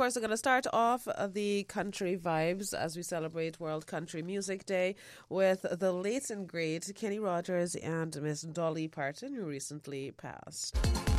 course, I'm going to start off the country vibes as we celebrate World Country Music Day with the late and great Kenny Rogers and Miss Dolly Parton, who recently passed.